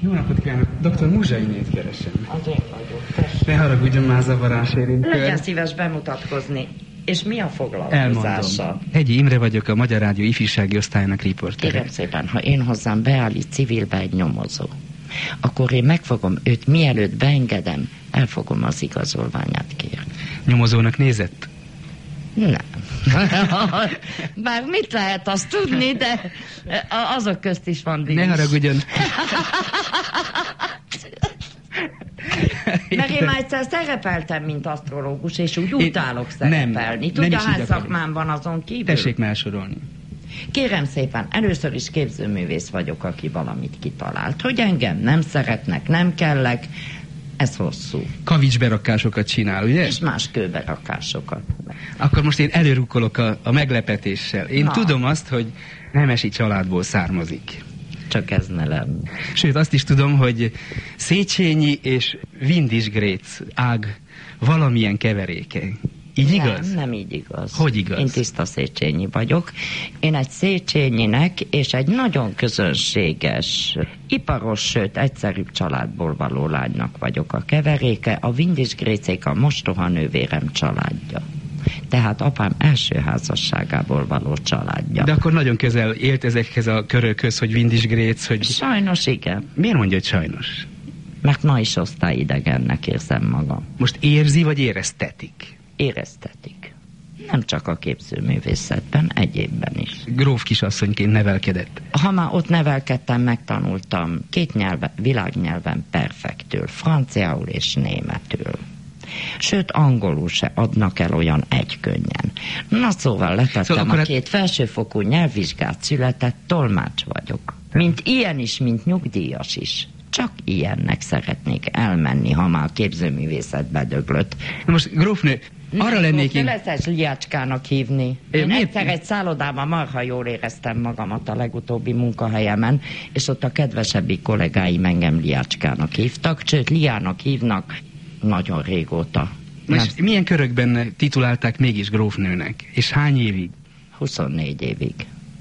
Jó napot kívánok! Dr. Muzsainét keresem. Az én vagyok, tessék. Ne haragudjon, már zavarás érint. Legyen szíves bemutatkozni. És mi a foglalkozása? Elmondom. Hegyi Imre vagyok, a Magyar Rádió ifjúsági osztályának riportere. Kérem szépen, ha én hozzám beállít civilbe egy nyomozó, akkor én megfogom őt, mielőtt beengedem, elfogom az igazolványát, kérni. Nyomozónak nézett? Nem. Bár mit lehet azt tudni, de azok közt is van díj. Ne haragudjon. Mert én már egyszer szerepeltem, mint asztrológus, és úgy utálok szerepelni. Tudja, hány szakmám van azon kívül? Tessék felsorolni. Kérem szépen, először is képzőművész vagyok, aki valamit kitalált. Hogy engem nem szeretnek, nem kellek, ez hosszú. Kavicsberakásokat csinál, ugye? És más kőberakásokat. Akkor most én előrukkolok a meglepetéssel. Én tudom azt, hogy nemesi családból származik. Csak ez ne lenne. Sőt, azt is tudom, hogy Széchenyi és Windisgrác ág valamilyen keveréke. Így igaz? Nem így igaz. Hogy igaz? Én tiszta Széchenyi vagyok. Én egy Széchenyinek és egy nagyon közönséges, iparos, sőt egyszerűbb családból való lánynak vagyok a keveréke. A Windisgrácék a mostoha nővérem családja. Tehát apám első házasságából való családja. De akkor nagyon közel élt ezekhez a körökhöz, hogy Windisgrác, hogy... Sajnos igen. Miért mondja, hogy sajnos? Mert ma is osztályidegennek érzem magam. Most érzi, vagy éreztetik? Éreztetik. Nem csak a képzőművészetben, egyébben is. Gróf kisasszonyként nevelkedett. Ha már ott nevelkedtem, megtanultam 2 világnyelven perfektül, franciául és németül. Sőt, angolul se adnak el olyan egykönnyen. Na szóval letettem a 2 felsőfokú nyelvvizsgát született, tolmács vagyok. Mint ilyen is, mint nyugdíjas is. Csak ilyennek szeretnék elmenni, ha már a képzőművészetbe döglött. Na most, grófnő, arra lennék én... Ne leszes Liácskának hívni. Én egyszer egy szállodában marha jól éreztem magamat a legutóbbi munkahelyemen, és ott a kedvesebbik kollégáim engem Liácskának hívtak, sőt, Liának hívnak nagyon régóta. És milyen körökben titulálták mégis grófnőnek? És hány évig? 24 évig.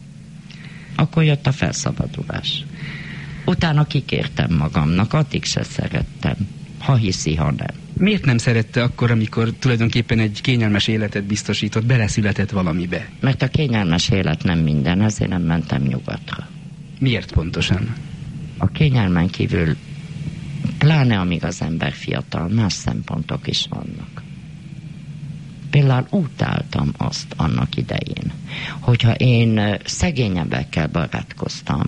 Akkor jött a felszabadulás. Utána kikértem magamnak, addig se szerettem. Ha hiszi, ha nem. Miért nem szerette akkor, amikor tulajdonképpen egy kényelmes életet biztosított, beleszületett valamibe? Mert a kényelmes élet nem minden, ezért nem mentem nyugatra. Miért pontosan? A kényelmen kívül, pláne amíg az ember fiatal, más szempontok is vannak. Például utáltam azt annak idején, hogyha én szegényebbekkel barátkoztam,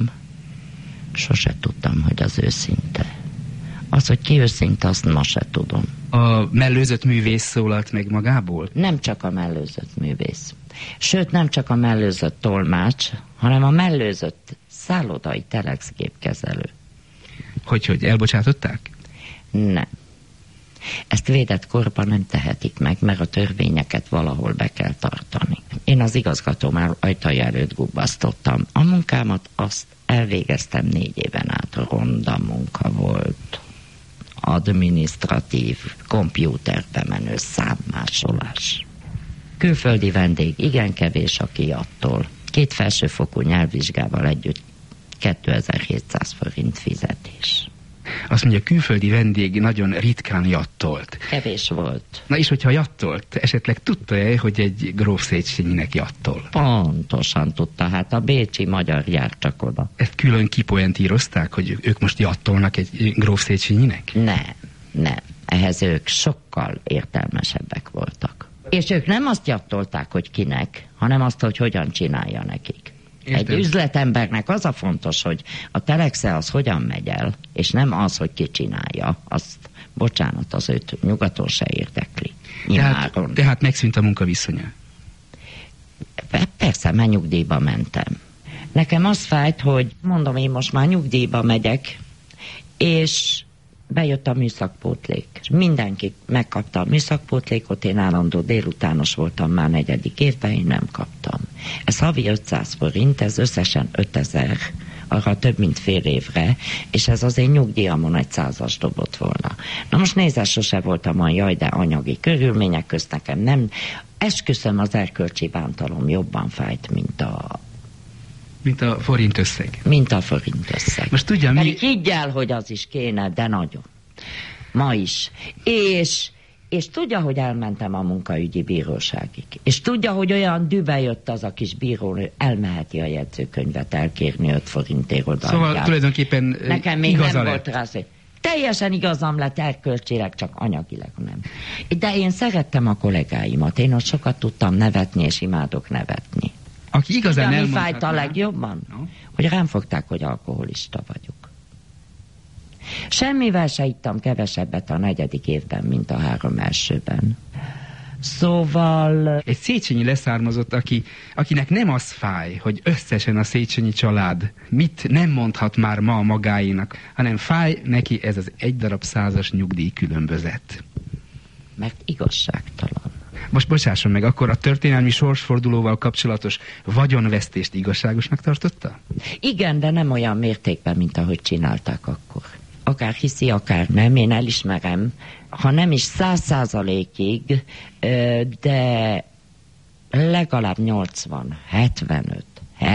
sose tudtam, hogy az őszinte. Az, hogy ki őszinte, azt ma se tudom. A mellőzött művész szólalt meg magából? Nem csak a mellőzött művész. Sőt, nem csak a mellőzött tolmács, hanem a mellőzött szállodai telexgépkezelő. Hogy elbocsátották? Nem. Ezt védett korban nem tehetik meg, mert a törvényeket valahol be kell tartani. Én az igazgatóm ajtaja előtt gubbasztottam. A munkámat azt elvégeztem 4 éven át. Ronda munka volt. Adminisztratív, kompjúterbe menő számmásolás. Külföldi vendég, igen kevés, aki attól. 2 felsőfokú nyelvvizsgával együtt 2700 forint fizetés. Azt mondja, külföldi vendég nagyon ritkán jattolt. Kevés volt. Na és hogyha jattolt, esetleg tudta-e, hogy egy gróf Széchenyinek jattol? Pontosan tudta, hát a bécsi magyar jár csak oda. Ezt külön kipoentírozták, hogy ők most jattolnak egy gróf Széchenyinek? Nem. Ehhez ők sokkal értelmesebbek voltak. És ők nem azt jattolták, hogy kinek, hanem azt, hogy hogyan csinálja nekik. Értem. Egy üzletembernek az a fontos, hogy a telexe az hogyan megy el, és nem az, hogy ki csinálja. Azt, bocsánat, az őt nyugaton se érdekli. Tehát megszűnt a munkaviszonya? Persze, mert nyugdíjba mentem. Nekem az fájt, hogy mondom, én most már nyugdíjba megyek, és bejött a műszakpótlék. Mindenki megkapta a műszakpótlékot, én állandó délutános voltam már 4. évben, én nem kaptam. Ez havi 500 forint, ez összesen 5000, arra több mint fél évre, és ez az én nyugdíjamon egy 100-as dobott volna. Na most nézze, sose voltam olyan, jaj, de anyagi körülmények közt nekem nem. Esküszöm, az erkölcsi bántalom jobban fájt, mint a Mint a forint összeg. Mint a forint összeg. Most tudja, Pedig higgy el, hogy az is kéne, de nagyon. Ma is. És tudja, hogy elmentem a munkaügyi bíróságig. És tudja, hogy olyan dübe jött az a kis bírónő, elmeheti a jegyzőkönyvet elkérni 5 forintért oda. Szóval tulajdonképpen nekem még nem volt rá szó. Teljesen igazam lett erkölcsileg, csak anyagileg nem. De én szerettem a kollégáimat. Én ott sokat tudtam nevetni, és imádok nevetni. Aki igazán mi fájt a legjobban? No? Hogy rám fogták, hogy alkoholista vagyok. Semmivel se ittam kevesebbet a 4. évben, mint a 3 elsőben. Szóval... Egy széchenyi leszármazott, akinek nem az fáj, hogy összesen a Széchenyi család mit nem mondhat már ma magáénak, hanem fáj neki ez az 1 darab 100-as nyugdíj különbözet. Mert igazságtalan. Most bocsásson meg, akkor a történelmi sorsfordulóval kapcsolatos vagyonvesztést igazságosnak tartotta? Igen, de nem olyan mértékben, mint ahogy csinálták akkor. Akár hiszi, akár nem, én elismerem, ha nem is 100%-ig, de legalább 80, 75,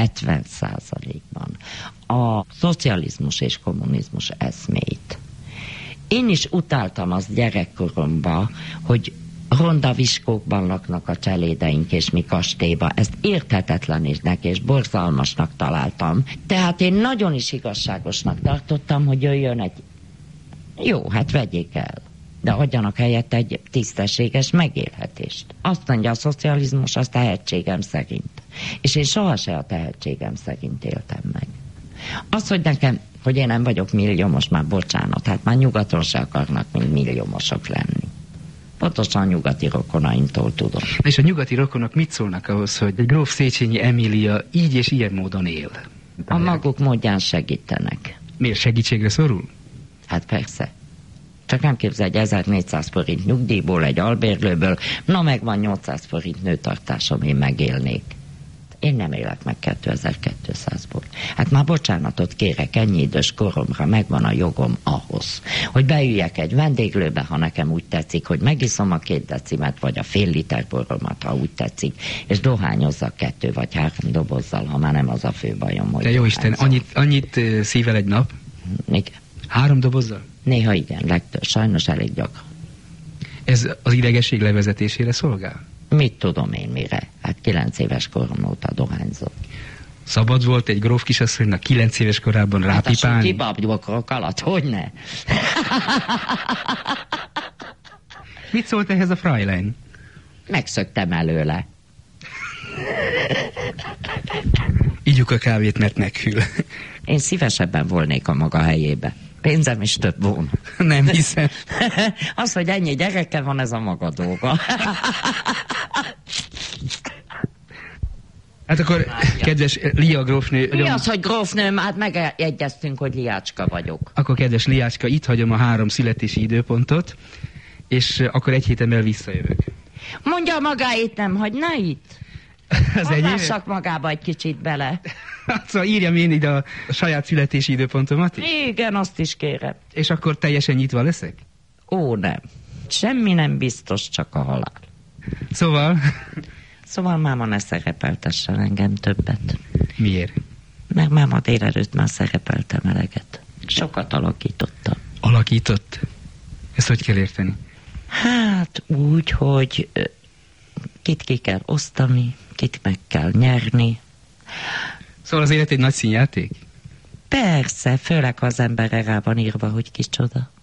70%-ban a szocializmus és kommunizmus eszmét. Én is utáltam azt gyerekkoromban, hogy ronda viskókban laknak a cselédeink, és mi kastélyba. Ezt érthetetlennek és borzalmasnak találtam. Tehát én nagyon is igazságosnak tartottam, hogy jöjjön egy... Jó, hát vegyék el. De adjanak helyett egy tisztességes megélhetést. Azt mondja a szocializmus, az tehetségem szerint. És én sohasem a tehetségem szerint éltem meg. Az, hogy nekem, hogy én nem vagyok milliómos, már bocsánat, hát már nyugaton se akarnak mind milliómosok lenni. Pontosan a nyugati rokonaimtól tudom. És a nyugati rokonok mit szólnak ahhoz, hogy egy gróf Széchenyi Emília így és ilyen módon él? A maguk módján segítenek. Miért segítségre szorul? Hát persze. Csak nem képzelj, 1400 forint nyugdíjból, egy albérlőből, na megvan 800 forint nőtartásom, én megélnék. Én nem élek meg 2200-ból. Hát már bocsánatot kérek, ennyi idős koromra megvan a jogom ahhoz, hogy beüljek egy vendéglőbe, ha nekem úgy tetszik, hogy megiszom a 2 decimet, vagy a fél liter boromat, ha úgy tetszik, és dohányozzak 2 vagy 3 dobozzal, ha már nem az a fő bajom, hogy... De jó Isten, annyit szível egy nap? Igen. 3 dobozzal? Néha igen, legtöbb, sajnos elég gyakran. Ez az idegesség levezetésére szolgál? Mit tudom én mire? Hát 9 éves korom óta dohányzok. Szabad volt egy gróf kisasszonynak 9 éves korában rápipálni? Hát a kibabgyokrok alatt, hogyne? Mit szólt ehhez a Fräulein? Megszöktem előle. Ígyuk a kávét, mert meghűl. Én szívesebben volnék a maga helyébe. Pénzem is több volna. Nem hiszem. Az, hogy ennyi gyereke van, ez a maga dolga. Hát akkor, kedves Lia grófnő... Mi az, hogy grófnő? Hát megegyeztünk, hogy Liácska vagyok. Akkor, kedves Liácska, itt hagyom a 3 születési időpontot, és akkor egy héten belül visszajövök. Mondja magáit, nem hagyna itt? Hallgassak magába egy kicsit bele. Szóval írjam én ide a saját születési időpontomat? Igen, azt is kérem. És akkor teljesen nyitva leszek? Ó, nem. Semmi nem biztos, csak a halál. Szóval máma ne szerepeltessen engem többet. Miért? Mert máma délelőtt már szerepeltem eleget. Sokat alakítottam. Alakított? Ezt hogy kell érteni? Hát úgy, hogy kit ki kell osztani, kit meg kell nyerni. Szóval az élet egy nagy színjáték? Persze, főleg ha az emberre rá van írva, hogy kicsoda.